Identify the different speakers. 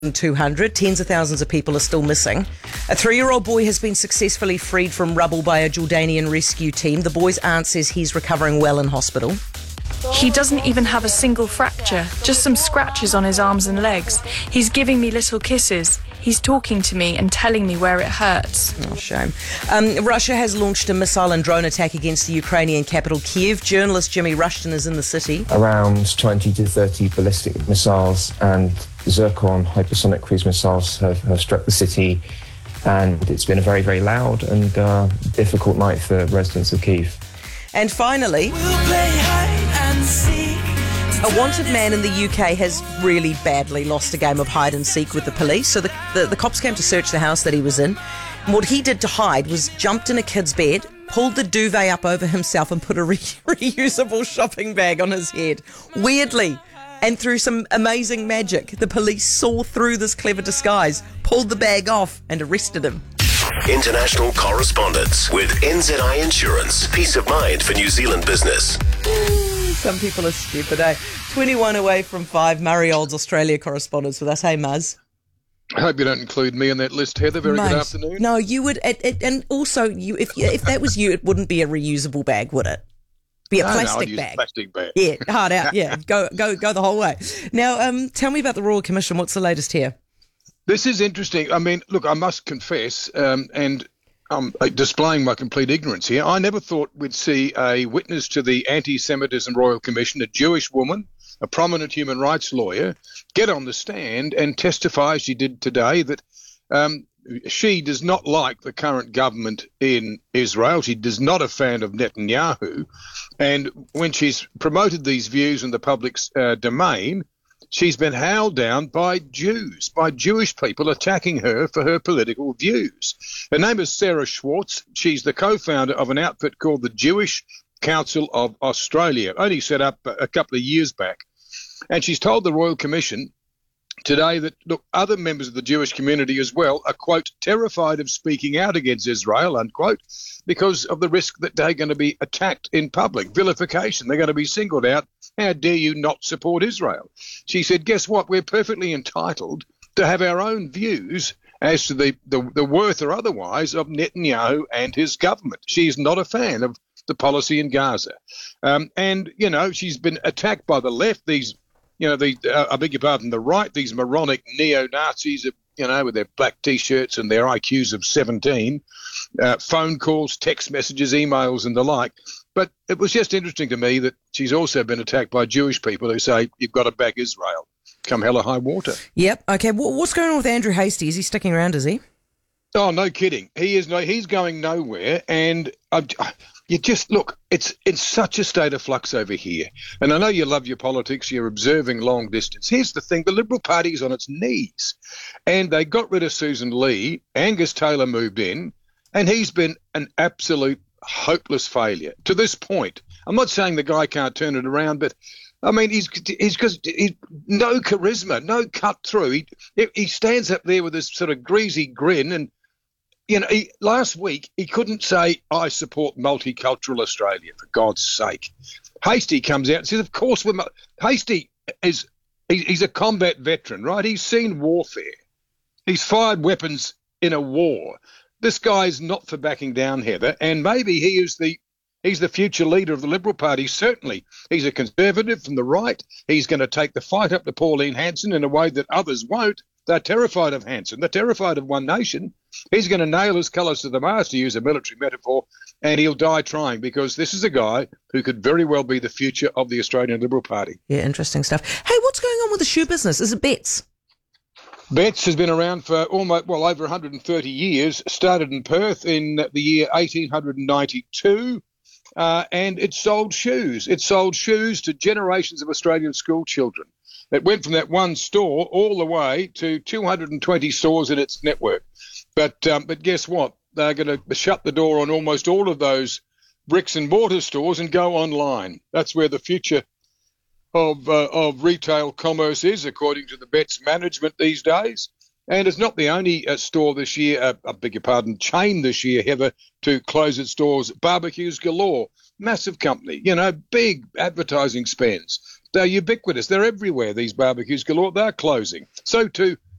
Speaker 1: 200. Tens of thousands of people are still missing. A 3-year-old boy has been successfully freed from rubble by a Jordanian rescue team. The boy's aunt says he's recovering well in hospital.
Speaker 2: He doesn't even have a single fracture, just some scratches on his arms and legs. He's giving me little kisses. He's talking to me and telling me where it hurts.
Speaker 1: Oh, shame. Russia has launched a missile and drone attack against the Ukrainian capital, Kiev. Journalist Jimmy Rushton is in the city.
Speaker 3: Around 20 to 30 ballistic missiles and Zircon hypersonic cruise missiles have struck the city, and it's been a very, very loud and difficult night for residents of Kiev.
Speaker 1: And finally, a wanted man in the UK has really badly lost a game of hide and seek with the police. So the cops came to search the house that he was in. And what he did to hide was jumped in a kid's bed, pulled the duvet up over himself and put a reusable shopping bag on his head. Weirdly, and through some amazing magic, the police saw through this clever disguise, pulled the bag off and arrested him.
Speaker 4: International correspondence with NZI Insurance. Peace of mind for New Zealand business.
Speaker 1: Some people are stupid, eh? 21 away from 5. Murray Olds, Australia correspondence with us. Hey, Muzz.
Speaker 5: I hope you don't include me in that list, Heather. Very good afternoon.
Speaker 1: No, you would, and also if that was you, it wouldn't be a reusable bag, would it? Be a plastic bag.
Speaker 5: Plastic bag.
Speaker 1: Yeah, hard out. Yeah, go the whole way. Now, tell me about the Royal Commission. What's the latest here?
Speaker 5: This is interesting. I mean, look, I must confess, and I'm displaying my complete ignorance here. I never thought we'd see a witness to the Anti-Semitism Royal Commission, a Jewish woman, a prominent human rights lawyer, get on the stand and testify, as she did today, that she does not like the current government in Israel. She is not a fan of Netanyahu. And when she's promoted these views in the public's domain, she's been howled down by Jews, by Jewish people attacking her for her political views. Her name is Sarah Schwartz. She's the co-founder of an outfit called the Jewish Council of Australia, only set up a couple of years back. And she's told the Royal Commission today that, look, other members of the Jewish community as well are, quote, terrified of speaking out against Israel, unquote, because of the risk that they're going to be attacked in public, vilification. They're going to be singled out. How dare you not support Israel? She said, guess what? We're perfectly entitled to have our own views as to the worth or otherwise of Netanyahu and his government. She's not a fan of the policy in Gaza. And, you know, she's been attacked by the left, these, you know, I beg your pardon, the right, these moronic neo-Nazis, you know, with their black T-shirts and their IQs of 17, phone calls, text messages, emails and the like. But it was just interesting to me that she's also been attacked by Jewish people who say, you've got to back Israel, come hell or high water.
Speaker 1: Yep. Okay. What's going on with Andrew Hastie? Is he sticking around, is he?
Speaker 5: Oh, no kidding. He's going nowhere. And you just, look, it's such a state of flux over here. And I know you love your politics. You're observing long distance. Here's the thing. The Liberal Party's on its knees. And they got rid of Susan Lee. Angus Taylor moved in. And he's been an absolute hopeless failure to this point. I'm not saying the guy can't turn it around, but I mean, he's no charisma, no cut through. He stands up there with this sort of greasy grin, and you know, last week he couldn't say I support multicultural Australia, for God's sake. Hastie comes out and says, of course we're. Hastie he's a combat veteran, right? He's seen warfare. He's fired weapons in a war. This guy's not for backing down, Heather, and maybe he's the future leader of the Liberal Party, certainly. He's a conservative from the right. He's going to take the fight up to Pauline Hanson in a way that others won't. They're terrified of Hanson. They're terrified of One Nation. He's going to nail his colours to the mast, to use a military metaphor, and he'll die trying, because this is a guy who could very well be the future of the Australian Liberal Party.
Speaker 1: Yeah, interesting stuff. Hey, what's going on with the shoe business? Is it Betts?
Speaker 5: Betts has been around for over 130 years, started in Perth in the year 1892, and it sold shoes. It sold shoes to generations of Australian school children. It went from that one store all the way to 220 stores in its network. But guess what? They're going to shut the door on almost all of those bricks and mortar stores and go online. That's where the future of retail commerce is, according to the Betts management these days. And it's not the only store this year, chain this year, Heather, to close its doors. Barbecues galore, massive company, you know, big advertising spends. They're ubiquitous. They're everywhere, these barbecues galore. They're closing. So too